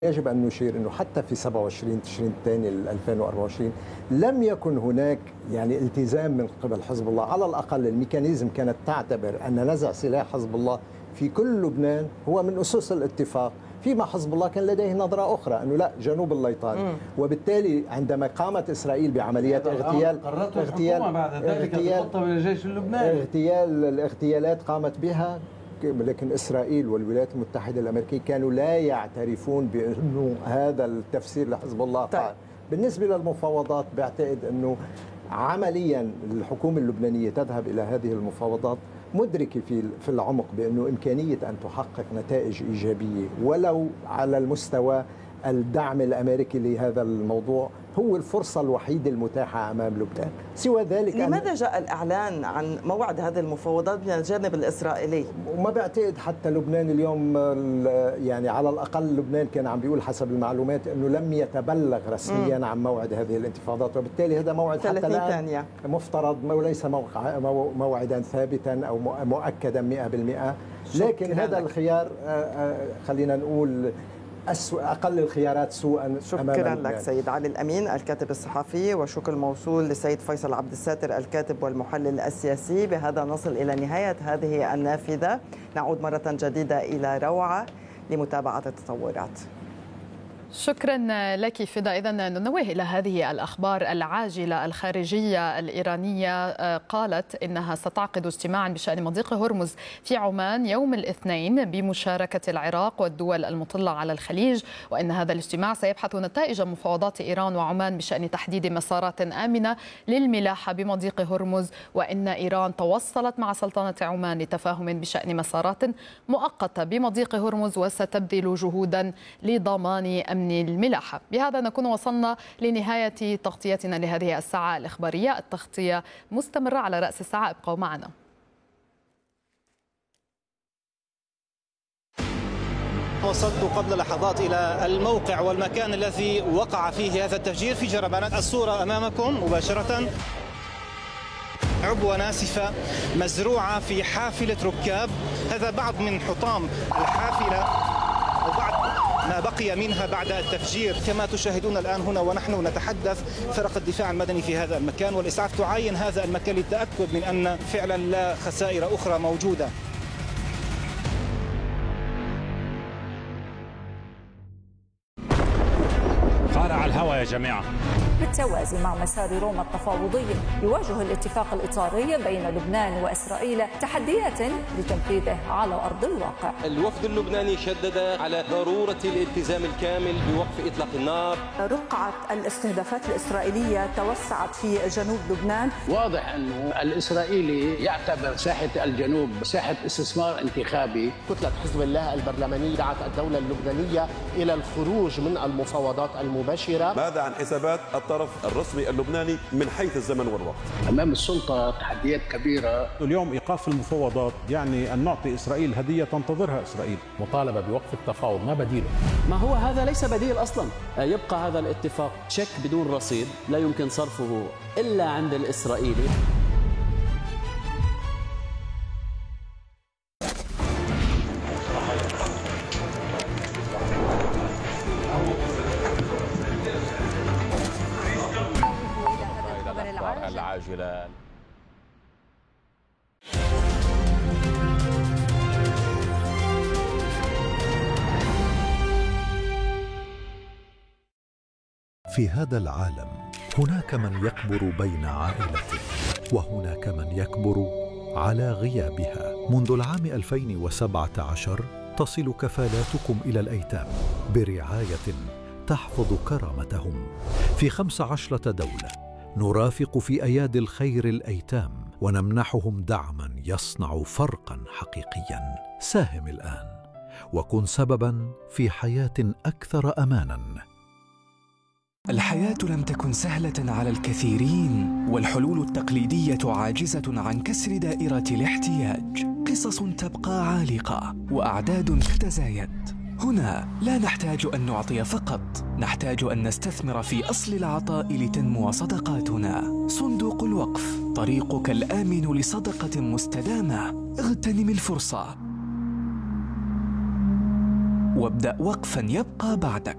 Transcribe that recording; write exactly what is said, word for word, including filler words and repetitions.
يجب أن نشير أنه حتى في سبعة وعشرين تشرين الثاني ألفين وأربعة وعشرين لم يكن هناك يعني التزام من قبل حزب الله. على الأقل الميكانيزم كانت تعتبر أن نزع سلاح حزب الله في كل لبنان هو من أسس الاتفاق، فيما حزب الله كان لديه نظرة أخرى أنه لا، جنوب الليطان. وبالتالي عندما قامت إسرائيل بعمليات اغتيال اغتيال بعد ذلك تخطى من الجيش اللبناني اغتيال الاغتيالات قامت بها، لكن إسرائيل والولايات المتحدة الأمريكية كانوا لا يعترفون بأنه هذا التفسير لحزب الله قائم. بالنسبة للمفاوضات بعتقد أنه عمليا الحكومة اللبنانية تذهب إلى هذه المفاوضات مدركة في في العمق بأنه إمكانية أن تحقق نتائج إيجابية ولو على المستوى الدعم الأمريكي لهذا الموضوع هو الفرصة الوحيدة المتاحة أمام لبنان. سوى ذلك لماذا جاء الإعلان عن موعد هذه المفاوضات من الجانب الإسرائيلي؟ وما بعتقد حتى لبنان اليوم، يعني على الأقل لبنان كان عم بيقول حسب المعلومات أنه لم يتبلغ رسميا م. عن موعد هذه الانتفاضات، وبالتالي هذا موعد حتى الآن مفترض وليس موعدا ثابتا أو مؤكدا مئة بالمئة. لكن هذا لك. الخيار خلينا نقول أقل الخيارات سوءا. شكرا لك سيد علي الأمين الكاتب الصحفي، وشكر موصول لسيد فيصل عبد الساتر الكاتب والمحلل السياسي. بهذا نصل إلى نهاية هذه النافذة. نعود مرة جديدة إلى روعة لمتابعة التطورات. شكرا لك فدا. إذن ننوه إلى هذه الأخبار العاجلة. الخارجية الإيرانية قالت إنها ستعقد اجتماعا بشأن مضيق هرمز في عمان يوم الاثنين بمشاركة العراق والدول المطلة على الخليج، وإن هذا الاجتماع سيبحث نتائج مفاوضات إيران وعمان بشأن تحديد مسارات آمنة للملاحة بمضيق هرمز، وإن إيران توصلت مع سلطنة عمان لتفاهم بشأن مسارات مؤقتة بمضيق هرمز وستبذل جهودا لضمان أمن الملاحة. بهذا نكون وصلنا لنهاية تغطيتنا لهذه الساعة الإخبارية. التغطية مستمرة على رأس الساعة، ابقوا معنا. وصلت قبل لحظات إلى الموقع والمكان الذي وقع فيه هذا التفجير في جربانات. الصورة أمامكم مباشرة، عبوة ناسفة مزروعة في حافلة ركاب. هذا بعض من حطام الحافلة أو بعض ما بقي منها بعد التفجير. كما تشاهدون الآن هنا ونحن نتحدث، فرق الدفاع المدني في هذا المكان والإسعاف تعاين هذا المكان للتأكد من أن فعلا لا خسائر أخرى موجودة. قارع الهواء يا جماعة. بالتوازي مع مسار روما التفاوضي، يواجه الاتفاق الإطاري بين لبنان وإسرائيل تحديات لتنفيذه على أرض الواقع. الوفد اللبناني شدد على ضرورة الالتزام الكامل بوقف إطلاق النار. رقعة الاستهدافات الإسرائيلية توسعت في جنوب لبنان. واضح أنه الإسرائيلي يعتبر ساحة الجنوب ساحة استثمار انتخابي. كتلة حزب الله البرلمانية دعت الدولة اللبنانية إلى الخروج من المفاوضات المباشرة. ماذا عن حسابات الطرف الرسمي اللبناني من حيث الزمن والوقت؟ أمام السلطة تحديات كبيرة. اليوم إيقاف المفاوضات يعني أن نعطي إسرائيل هدية تنتظرها إسرائيل. مطالبة بوقف التفاوض، ما بديله؟ ما هو هذا ليس بديل أصلا. يبقى هذا الاتفاق تشيك بدون رصيد لا يمكن صرفه إلا عند الإسرائيلي. العاجلة. في هذا العالم هناك من يكبر بين عائلته، وهناك من يكبر على غيابها. منذ العام ألفين وسبعة عشر تصل كفالاتكم إلى الأيتام برعاية تحفظ كرامتهم في خمس عشرة دولة. نرافق في أيادي الخير الأيتام ونمنحهم دعما يصنع فرقا حقيقيا. ساهم الآن وكن سببا في حياة أكثر أمانا. الحياة لم تكن سهلة على الكثيرين، والحلول التقليدية عاجزة عن كسر دائرة الاحتياج. قصص تبقى عالقة وأعداد تتزايد. هنا لا نحتاج أن نعطي فقط، نحتاج أن نستثمر في أصل العطاء لتنمو صدقاتنا. صندوق الوقف، طريقك الآمن لصدقة مستدامة. اغتنم الفرصة وابدأ وقفا يبقى بعدك.